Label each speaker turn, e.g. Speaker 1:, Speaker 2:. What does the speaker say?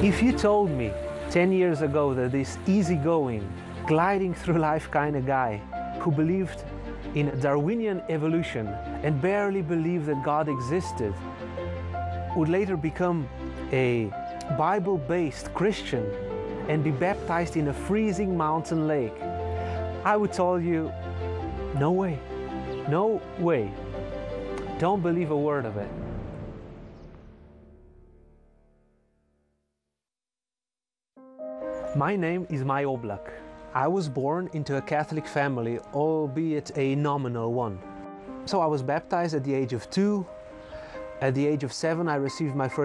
Speaker 1: If you told me 10 years ago that this easygoing, gliding through life kind of guy who believed in Darwinian evolution and barely believed that God existed would later become a Bible-based Christian and be baptized in a freezing mountain lake, I would tell you, no way, no way. Don't believe a word of it. My name is Mai Oblak. I was born into a Catholic family, albeit a nominal one. So I was baptized at the age of 2. At the age of 7, I received my first